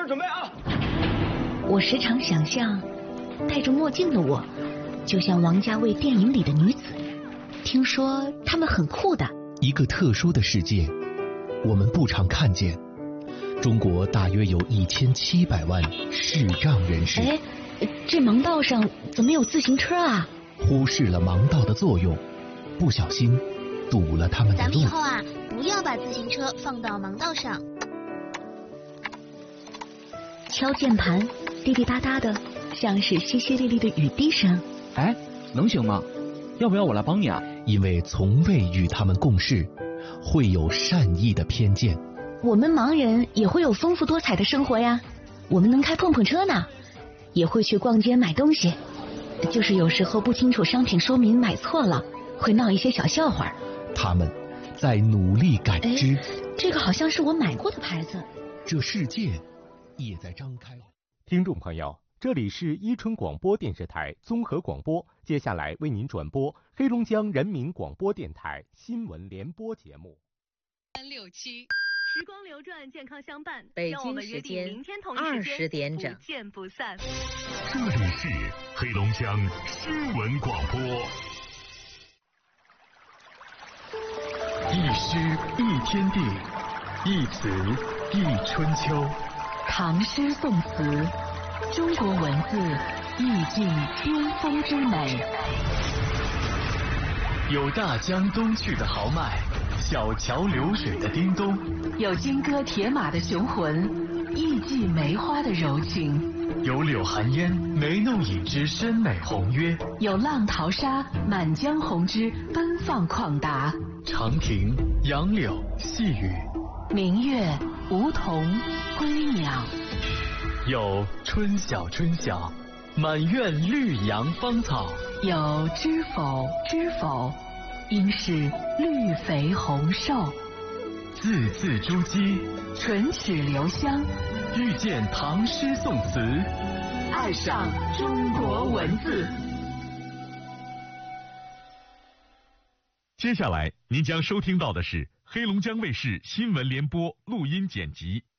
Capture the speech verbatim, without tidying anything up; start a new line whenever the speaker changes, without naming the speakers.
人准备啊！
我时常想象，戴着墨镜的我，就像王家卫电影里的女子。听说她们很酷的。
一个特殊的世界，我们不常看见。中国大约有一千七百万视障人士。
哎，这盲道上怎么有自行车啊？
忽视了盲道的作用，不小心堵了他们的路。
咱们以后啊，不要把自行车放到盲道上。
敲键盘，滴滴答答的，像是淅淅沥沥的雨滴声。
哎，能行吗？要不要我来帮你啊？
因为从未与他们共事，会有善意的偏见。
我们盲人也会有丰富多彩的生活呀，我们能开碰碰车呢，也会去逛街买东西，就是有时候不清楚商品说明买错了，会闹一些小笑话。
他们在努力感知。
这个好像是我买过的牌子。
这世界也在张开。
听众朋友，这里是伊春广播电视台综合广播，接下来为您转播黑龙江人民广播电台新闻联播节目。
三六七，时光流转，健康相伴。
北京时间二十点整，
不见不散。
这里是黑龙江新闻广播。一诗一天地，一词一春秋。
唐诗宋词，中国文字意境巅峰之美。
有大江东去的豪迈，小桥流水的叮咚，
有金戈铁马的雄浑，艺伎梅花的柔情，
有柳寒烟眉弄影之深美宏约，
有浪淘沙满江红之奔放旷达。
长亭杨柳细雨，
明月梧桐归鸟，
有春晓春晓满院绿杨芳草，
有知否知否应是绿肥红瘦，
字字珠玑
唇齿留香。
遇见唐诗宋词，
爱上中国文字。
接下来您将收听到的是黑龙江卫视新闻联播录音剪辑。